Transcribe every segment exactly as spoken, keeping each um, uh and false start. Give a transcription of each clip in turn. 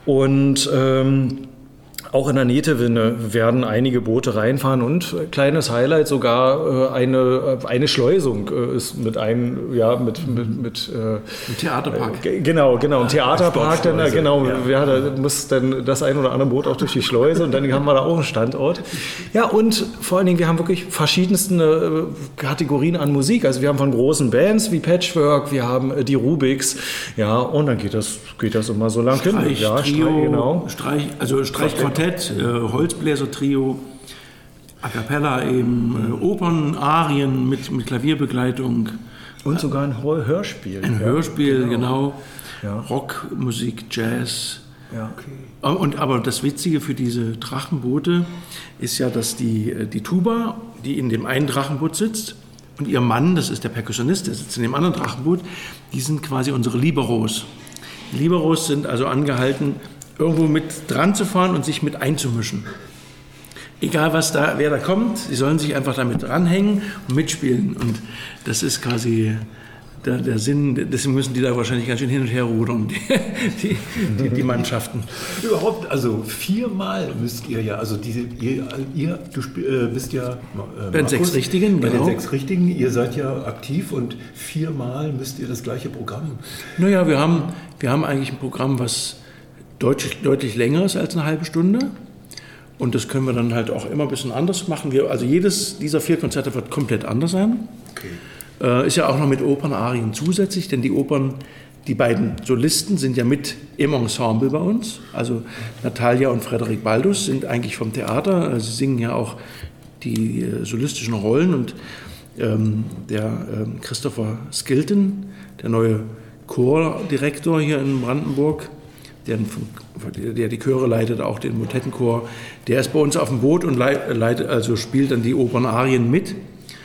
Und ähm, auch in der Netewinne werden einige Boote reinfahren und äh, kleines Highlight sogar äh, eine, äh, eine Schleusung äh, ist mit einem, ja, mit, mit, mit äh, ein Theaterpark. Äh, genau, genau, ein Theaterpark, dann, äh, genau, ja. Ja, da muss dann das ein oder andere Boot auch durch die Schleuse und dann haben wir da auch einen Standort. Ja, und vor allen Dingen, wir haben wirklich verschiedenste äh, Kategorien an Musik. Also wir haben von großen Bands wie Patchwork, wir haben äh, die Rubiks, ja, und dann geht das, geht das immer so lang hin. Streich, ja, Trio, Streich, genau. Streich, also Streichquartett. Äh, Holzbläser-Trio, A Cappella eben, äh, Opern, Arien mit, mit Klavierbegleitung. Und sogar ein Hörspiel. Ein ja, Hörspiel, genau. genau. Ja. Rockmusik, Jazz. Ja, okay. Und, aber das Witzige für diese Drachenboote ist ja, dass die, die Tuba, die in dem einen Drachenboot sitzt, und ihr Mann, das ist der Perkussionist, der sitzt in dem anderen Drachenboot, die sind quasi unsere Liberos. Die Liberos sind also angehalten, irgendwo mit dran zu fahren und sich mit einzumischen. Egal was da, wer da kommt, sie sollen sich einfach damit dranhängen und mitspielen. Und das ist quasi der, der Sinn, deswegen müssen die da wahrscheinlich ganz schön hin und her rudern, die, die, die, die Mannschaften. Überhaupt, also viermal müsst ihr ja, also diese, ihr, ihr du äh, bist ja äh, bei den sechs Richtigen, bei genau. den sechs Richtigen, ihr seid ja aktiv und viermal müsst ihr das gleiche Programm. Naja, wir haben, wir haben eigentlich ein Programm, was Deutlich, deutlich länger ist als eine halbe Stunde. Und das können wir dann halt auch immer ein bisschen anders machen. Wir, also jedes dieser vier Konzerte wird komplett anders sein. Okay. Äh, ist ja auch noch mit Opernarien zusätzlich, denn die Opern, die beiden Solisten sind ja mit im Ensemble bei uns. Also Natalia und Frederik Baldus sind eigentlich vom Theater. Sie singen ja auch die äh, solistischen Rollen. Und ähm, der ähm, Christopher Skilton, der neue Chordirektor hier in Brandenburg, Der, der die Chöre leitet, auch den Motettenchor, der ist bei uns auf dem Boot und leitet, also spielt dann die Opernarien mit.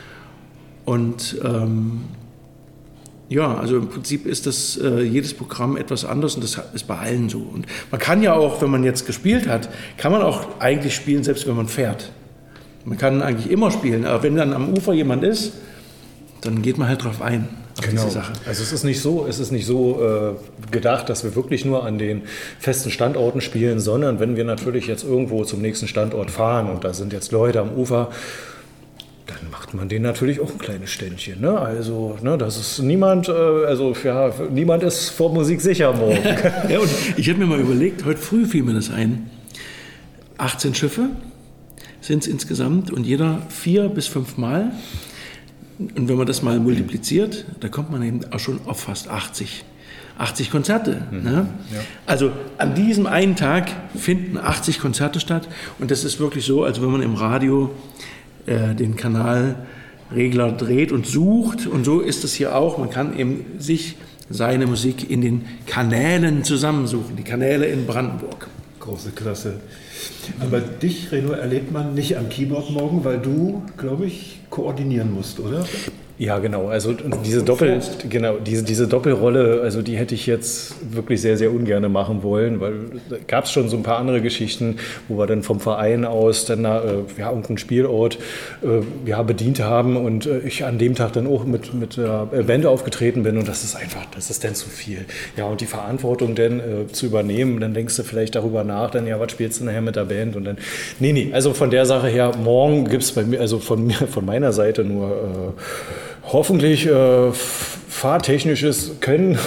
Und ähm, ja, also im Prinzip ist das äh, jedes Programm etwas anders und das ist bei allen so. Und man kann ja auch, wenn man jetzt gespielt hat, kann man auch eigentlich spielen, selbst wenn man fährt. Man kann eigentlich immer spielen, aber wenn dann am Ufer jemand ist, dann geht man halt drauf ein. Genau. Diese Sache. Also es ist nicht so, es ist nicht so äh, gedacht, dass wir wirklich nur an den festen Standorten spielen, sondern wenn wir natürlich jetzt irgendwo zum nächsten Standort fahren und da sind jetzt Leute am Ufer, dann macht man denen natürlich auch ein kleines Ständchen. Ne? Also, ne, das ist niemand, äh, also ja, niemand ist vor Musik sicher morgen. Ja, und ich habe mir mal überlegt, heute früh fiel mir das ein, achtzehn Schiffe sind es insgesamt und jeder vier bis fünf Mal. Und wenn man das mal multipliziert, da kommt man eben auch schon auf fast achtzig, achtzig Konzerte. Mhm. Ne? Ja. Also an diesem einen Tag finden achtzig Konzerte statt. Und das ist wirklich so, als wenn man im Radio äh, den Kanalregler dreht und sucht. Und so ist es hier auch. Man kann eben sich seine Musik in den Kanälen zusammensuchen. Die Kanäle in Brandenburg. Große Klasse. Aber dich, Reno, erlebt man nicht am Keyboard morgen, weil du, glaube ich, koordinieren musst, oder? Ja, genau. Also diese, Doppel, genau, diese, diese Doppelrolle, also die hätte ich jetzt wirklich sehr, sehr ungern machen wollen, weil da gab es schon so ein paar andere Geschichten, wo wir dann vom Verein aus dann da, äh, ja, irgendeinen Spielort äh, ja, bedient haben und äh, ich an dem Tag dann auch mit, mit der Band aufgetreten bin und das ist einfach, das ist dann zu viel. Ja, und die Verantwortung dann äh, zu übernehmen, dann denkst du vielleicht darüber nach, dann ja, was spielst du nachher mit der Band und dann, nee, nee, also von der Sache her, morgen gibt es bei mir, also von mir, von meiner Seite nur äh, hoffentlich äh, fahrtechnisches Können.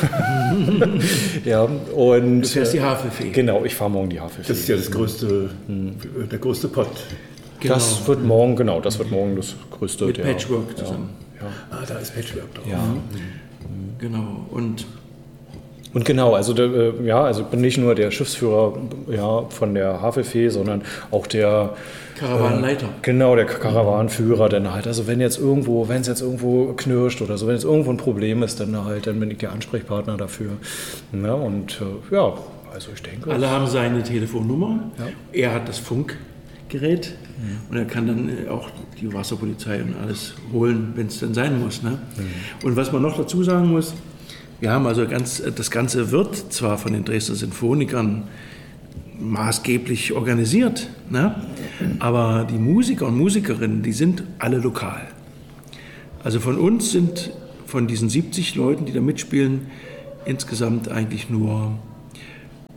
Ja, und, du fährst die Havelfee. Genau, ich fahre morgen die Havelfee. Das ist ja das größte, hm. der größte Pott. Genau. Das wird morgen, genau, das wird morgen das größte. Mit der, Patchwork zusammen. Ja. Ja. Ah, da ist Patchwork drauf. Ja. Mhm. Genau, und... Und genau, also der, ja, also bin nicht nur der Schiffsführer ja, von der Havelfee, sondern auch der Karawanenleiter. Äh, genau, der Karawanenführer, dann halt. Also wenn jetzt irgendwo, wenn es jetzt irgendwo knirscht oder so, wenn jetzt irgendwo ein Problem ist, dann halt, dann bin ich der Ansprechpartner dafür. Ja, und äh, ja, also ich denke. Alle haben seine Telefonnummer. Ja. Er hat das Funkgerät mhm. und er kann dann auch die Wasserpolizei und alles holen, wenn es dann sein muss. Ne? Mhm. Und was man noch dazu sagen muss, wir haben also ganz, das Ganze wird zwar von den Dresdner Sinfonikern maßgeblich organisiert, ne? Aber die Musiker und Musikerinnen, die sind alle lokal. Also von uns sind von diesen siebzig Leuten, die da mitspielen, insgesamt eigentlich nur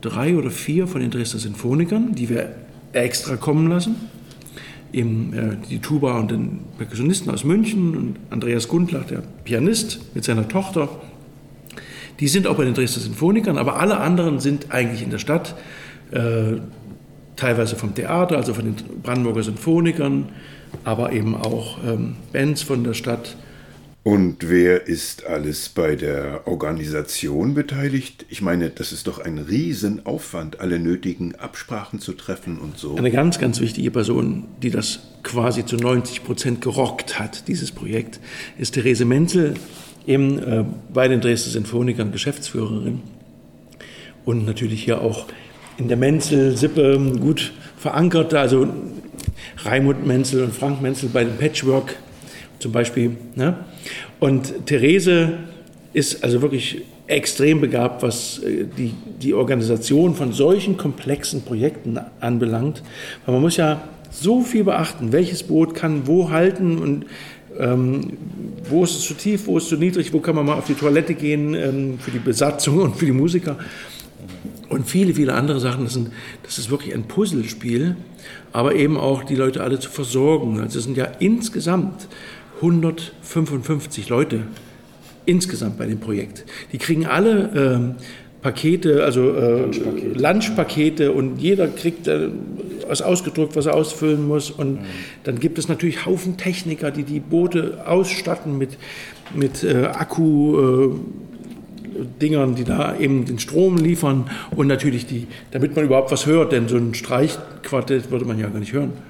drei oder vier von den Dresdner Sinfonikern, die wir extra kommen lassen. Eben äh, die Tuba und den Perkussionisten aus München und Andreas Gundlach, der Pianist mit seiner Tochter. Die sind auch bei den Dresdner Sinfonikern, aber alle anderen sind eigentlich in der Stadt, äh, teilweise vom Theater, also von den Brandenburger Sinfonikern, aber eben auch ähm, Bands von der Stadt. Und wer ist alles bei der Organisation beteiligt? Ich meine, das ist doch ein Riesenaufwand, alle nötigen Absprachen zu treffen und so. Eine ganz, ganz wichtige Person, die das quasi zu neunzig Prozent gerockt hat, dieses Projekt, ist Therese Menzel, eben äh, bei den Dresdner Sinfonikern Geschäftsführerin und natürlich hier auch in der Menzel-Sippe gut verankert, also Raimund Menzel und Frank Menzel bei dem Patchwork zum Beispiel. Ne? Und Therese ist also wirklich extrem begabt, was die, die Organisation von solchen komplexen Projekten anbelangt. Weil man muss ja so viel beachten, welches Boot kann wo halten und ähm, wo ist es zu tief, wo ist es zu niedrig, wo kann man mal auf die Toilette gehen ähm, für die Besatzung und für die Musiker. Und viele, viele andere Sachen. Das, sind, das ist wirklich ein Puzzlespiel, aber eben auch die Leute alle zu versorgen. Also es sind ja insgesamt hundertfünfundfünfzig Leute insgesamt bei dem Projekt. Die kriegen alle ähm, Pakete, also äh, Lunchpakete. Lunchpakete und jeder kriegt äh, was ausgedruckt, was er ausfüllen muss. Und mhm. dann gibt es natürlich Haufen Techniker, die die Boote ausstatten mit, mit äh, Akku, äh, Dingern, die da eben den Strom liefern und natürlich die, damit man überhaupt was hört, denn so ein Streichquartett würde man ja gar nicht hören.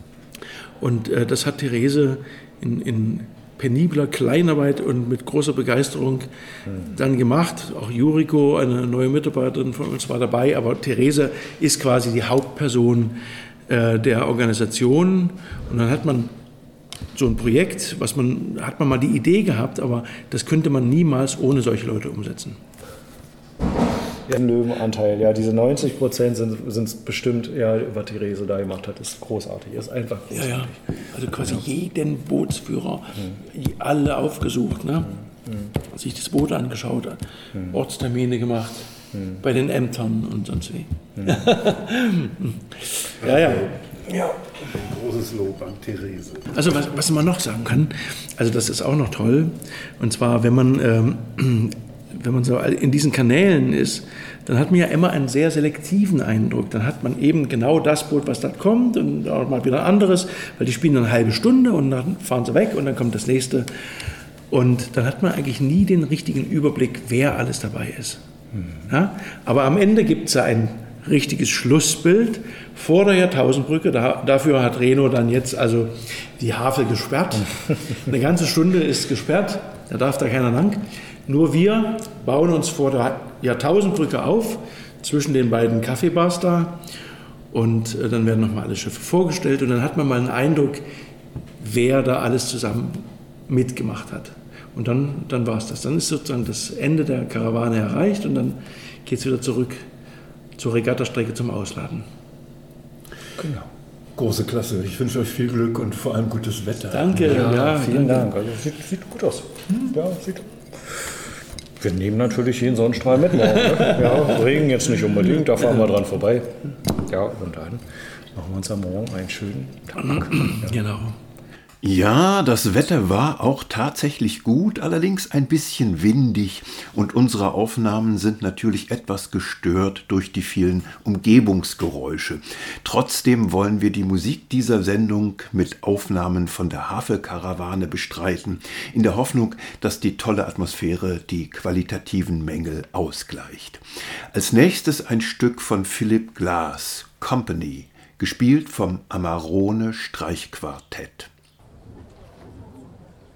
Und äh, das hat Therese in, in penibler Kleinarbeit und mit großer Begeisterung mhm. dann gemacht. Auch Juriko, eine neue Mitarbeiterin von uns, war dabei, aber Therese ist quasi die Hauptperson äh, der Organisation. Und dann hat man so ein Projekt, was man, hat man mal die Idee gehabt, aber das könnte man niemals ohne solche Leute umsetzen. Der Löwenanteil, ja, diese neunzig Prozent sind es bestimmt, ja, was Therese da gemacht hat, ist großartig, ist einfach großartig. Ja, ja. Also quasi ja. jeden Bootsführer, mhm. alle aufgesucht, ne? Mhm. sich das Boot angeschaut hat, mhm. Ortstermine gemacht, mhm. bei den Ämtern und sonst wie. Mhm. ja, ja. Ja, ein großes Lob an Therese. Also was, was man noch sagen kann, also das ist auch noch toll, und zwar, wenn man, ähm, wenn man so in diesen Kanälen ist, dann hat man ja immer einen sehr selektiven Eindruck. Dann hat man eben genau das Boot, was da kommt und auch mal wieder ein anderes, weil die spielen dann eine halbe Stunde und dann fahren sie weg und dann kommt das nächste. Und dann hat man eigentlich nie den richtigen Überblick, wer alles dabei ist. Ja? Aber am Ende gibt es ja ein richtiges Schlussbild vor der Jahrtausendbrücke. Da, dafür hat Reno dann jetzt also die Havel gesperrt. Eine ganze Stunde ist gesperrt, da darf da keiner lang. Nur wir bauen uns vor der Jahrtausendbrücke auf, zwischen den beiden Kaffeebars da. Und äh, dann werden nochmal alle Schiffe vorgestellt. Und dann hat man mal einen Eindruck, wer da alles zusammen mitgemacht hat. Und dann, dann war es das. Dann ist sozusagen das Ende der Karawane erreicht und dann geht es wieder zurück zur Regattastrecke zum Ausladen. Genau. Große Klasse. Ich wünsche euch viel Glück und vor allem gutes Wetter. Danke. Ja, ja vielen danke. Dank. Also sieht, sieht gut aus. Hm? Ja, sieht. Wir nehmen natürlich jeden Sonnenstrahl mit. Morgen, ne? Ja, Regen jetzt nicht unbedingt, da fahren wir dran vorbei. Ja, und dann machen wir uns am Morgen einen schönen Tag. Ja. Genau. Ja, das Wetter war auch tatsächlich gut, allerdings ein bisschen windig und unsere Aufnahmen sind natürlich etwas gestört durch die vielen Umgebungsgeräusche. Trotzdem wollen wir die Musik dieser Sendung mit Aufnahmen von der Havelkarawane bestreiten, in der Hoffnung, dass die tolle Atmosphäre die qualitativen Mängel ausgleicht. Als nächstes ein Stück von Philip Glass, Company, gespielt vom Amarone Streichquartett.